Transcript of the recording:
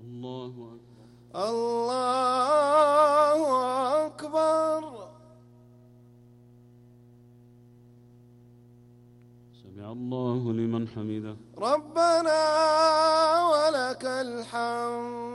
الله أكبر. الله أكبر. سمع الله لمن حمده. ربنا ولك الحمد.